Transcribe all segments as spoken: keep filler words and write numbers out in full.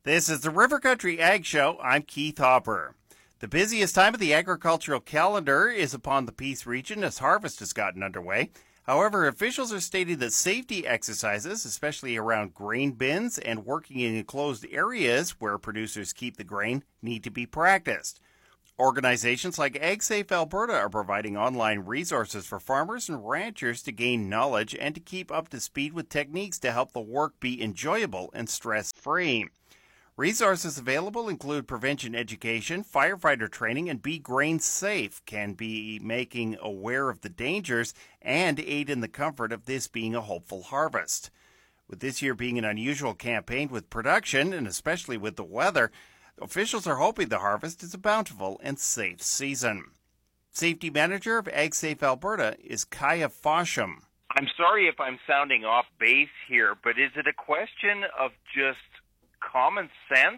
This is the River Country Ag Show. I'm Keith Hopper. The busiest time of the agricultural calendar is upon the Peace region as harvest has gotten underway. However, officials are stating that safety exercises, especially around grain bins and working in enclosed areas where producers keep the grain, need to be practiced. Organizations like AgSafe Alberta are providing online resources for farmers and ranchers to gain knowledge and to keep up to speed with techniques to help the work be enjoyable and stress-free. Resources available include prevention education, firefighter training, and Be Grain Safe can be making aware of the dangers and aid in the comfort of this being a hopeful harvest. With this year being an unusual campaign with production, and especially with the weather, officials are hoping the harvest is a bountiful and safe season. Safety Manager of AgSafe Alberta is Kaya Fosham. I'm sorry if I'm sounding off base here, but is it a question of just common sense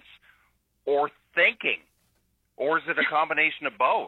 or thinking? Or is it a combination of both?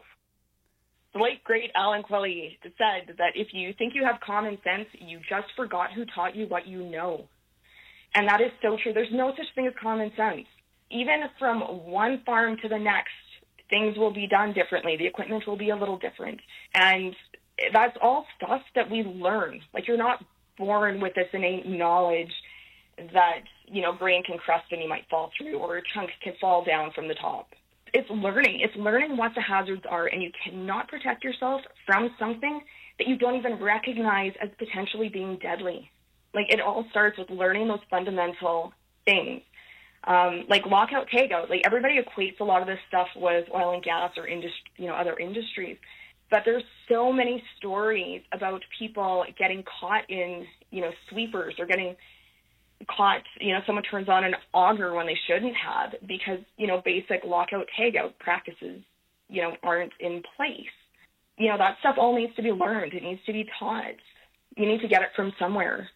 The late, great Alan Quilly said that if you think you have common sense, you just forgot who taught you what you know. And that is so true. There's no such thing as common sense. Even from one farm to the next, things will be done differently. The equipment will be a little different. And that's all stuff that we learn. Like, you're not born with this innate knowledge that, you know, grain can crust and you might fall through, or chunks can fall down from the top. It's learning. It's learning what the hazards are, and you cannot protect yourself from something that you don't even recognize as potentially being deadly. Like, it all starts with learning those fundamental things. Um, like lockout, tagout. Like, everybody equates a lot of this stuff with oil and gas or industry, you know, other industries. But there's so many stories about people getting caught in, you know, sweepers, or getting caught, you know, someone turns on an auger when they shouldn't have because, you know, basic lockout, tagout practices, you know, aren't in place. You know, that stuff all needs to be learned. It needs to be taught. You need to get it from somewhere.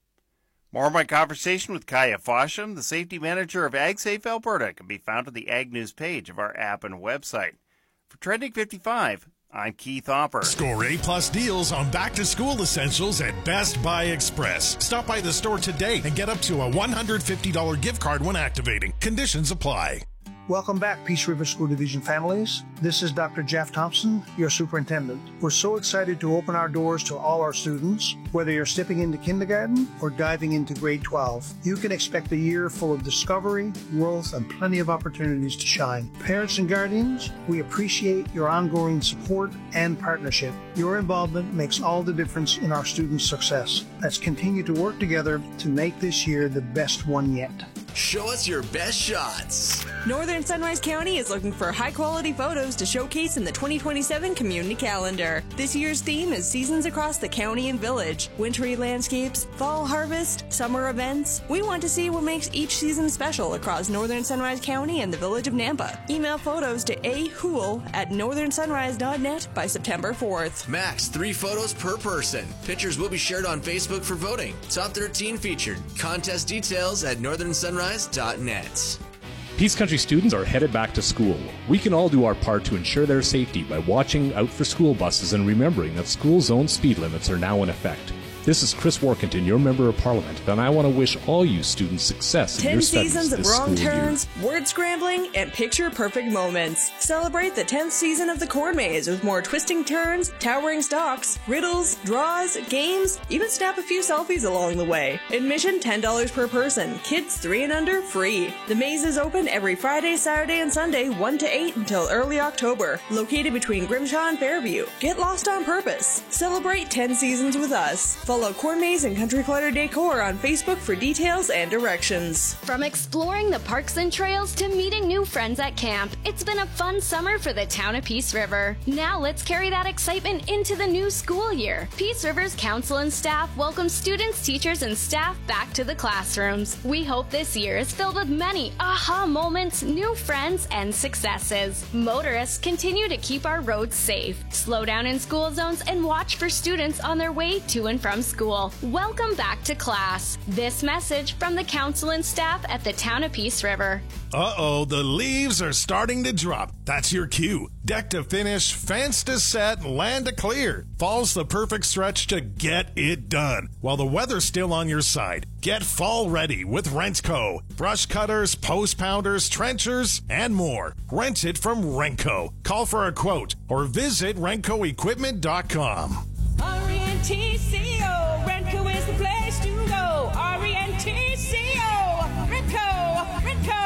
More of my conversation with Kaya Fosham, the Safety Manager of AgSafe Alberta, can be found on the Ag News page of our app and website. For Trending fifty-five, I'm Keith Hopper. Score A-plus deals on back-to-school essentials at Best Buy Express. Stop by the store today and get up to a one hundred fifty dollars gift card when activating. Conditions apply. Welcome back, Peace River School Division families. This is Doctor Jeff Thompson, your superintendent. We're so excited to open our doors to all our students. Whether you're stepping into kindergarten or diving into grade twelve, you can expect a year full of discovery, growth, and plenty of opportunities to shine. Parents and guardians, we appreciate your ongoing support and partnership. Your involvement makes all the difference in our students' success. Let's continue to work together to make this year the best one yet. Show us your best shots. Northern Sunrise County is looking for high-quality photos to showcase in the twenty twenty-seven community calendar. This year's theme is Seasons Across the County and Village. Wintry landscapes, fall harvest, summer events. We want to see what makes each season special across Northern Sunrise County and the village of Nampa. Email photos to a hool at northern sunrise dot net by September fourth. Max three photos per person. Pictures will be shared on Facebook for voting. Top thirteen featured. Contest details at northern sunrise dot net. Peace Country students are headed back to school. We can all do our part to ensure their safety by watching out for school buses and remembering that school zone speed limits are now in effect. This is Chris Workington, your Member of Parliament, and I want to wish all you students success in your studies this Ten seasons of wrong turns, year. word scrambling, and picture-perfect moments. Celebrate the tenth season of the Corn Maze with more twisting turns, towering stalks, riddles, draws, games, even snap a few selfies along the way. Admission ten dollars per person. Kids three and under free. The maze is open every Friday, Saturday, and Sunday, one to eight until early October. Located between Grimshaw and Fairview. Get lost on purpose. Celebrate ten seasons with us. Follow Corn Maze and Country Clutter Decor on Facebook for details and directions. From exploring the parks and trails to meeting new friends at camp, it's been a fun summer for the town of Peace River. Now let's carry that excitement into the new school year. Peace River's council and staff welcome students, teachers, and staff back to the classrooms. We hope this year is filled with many aha moments, new friends, and successes. Motorists continue to keep our roads safe, slow down in school zones, and watch for students on their way to and from school. Welcome back to class. This message from the council and staff at the town of Peace River. Uh-oh, the leaves are starting to drop. That's your cue. Deck to finish, fence to set, land to clear. Fall's the perfect stretch to get it done. While the weather's still on your side, Get fall ready with Rentco. Brush cutters, post pounders, trenchers, and more. Rent it from Rentco. Call for a quote or visit Rentco Equipment dot com. R E N T C O, Rentco is the place to go. R E N T C O, Rentco, Rentco.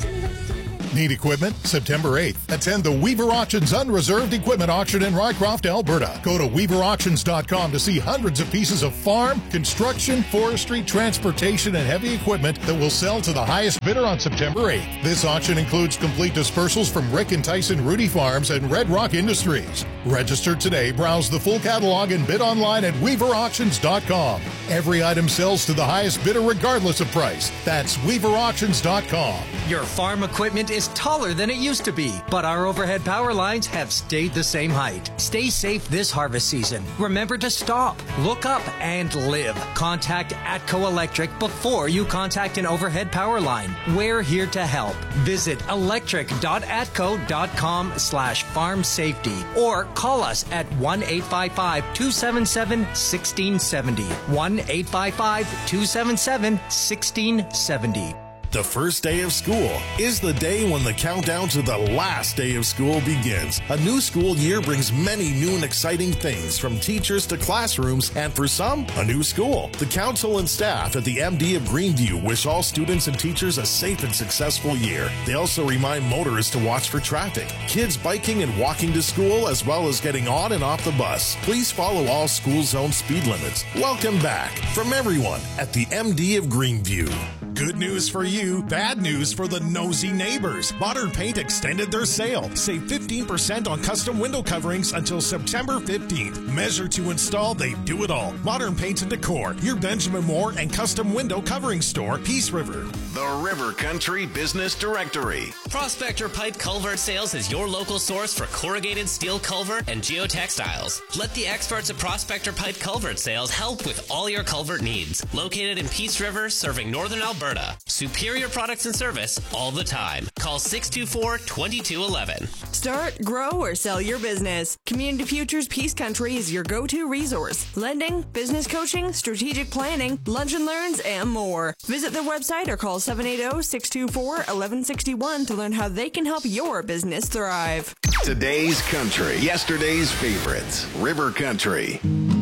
Need equipment? September eighth. Attend the Weaver Auctions Unreserved Equipment Auction in Rycroft, Alberta. Go to weaver auctions dot com to see hundreds of pieces of farm, construction, forestry, transportation, and heavy equipment that will sell to the highest bidder on September eighth. This auction includes complete dispersals from Rick and Tyson Rudy Farms and Red Rock Industries. Register today, browse the full catalog, and bid online at weaver auctions dot com. Every item sells to the highest bidder regardless of price. That's weaver auctions dot com. Your farm equipment is taller than it used to be, but our overhead power lines have stayed the same height. Stay safe this harvest season. Remember to stop, look up, and live. Contact Atco Electric before you contact an overhead power line. We're here to help. Visit electric dot atco dot com slash farm safety or call us at one eight five five, two seven seven, one six seven zero. one eight five five, two seven seven, one six seven zero. The first day of school is the day when the countdown to the last day of school begins. A new school year brings many new and exciting things, from teachers to classrooms, and for some, a new school. The council and staff at the M D of Greenview wish all students and teachers a safe and successful year. They also remind motorists to watch for traffic, kids biking and walking to school, as well as getting on and off the bus. Please follow all school zone speed limits. Welcome back from everyone at the M D of Greenview. Good news for you, bad news for the nosy neighbors. Modern Paint extended their sale. Save fifteen percent on custom window coverings until September fifteenth. Measure to install, they do it all. Modern Paint and Decor, your Benjamin Moore and custom window covering store, Peace River. The River Country Business Directory. Prospector Pipe Culvert Sales is your local source for corrugated steel culvert and geotextiles. Let the experts at Prospector Pipe Culvert Sales help with all your culvert needs. Located in Peace River, serving northern Alberta. Superior products and service all the time. Call six two four, two two one one. Start, grow, or sell your business. Community Futures Peace Country is your go-to resource. Lending, business coaching, strategic planning, lunch and learns, and more. Visit their website or call seven eight zero, six two four, one one six one to learn how they can help your business thrive. Today's country, yesterday's favorites. River Country.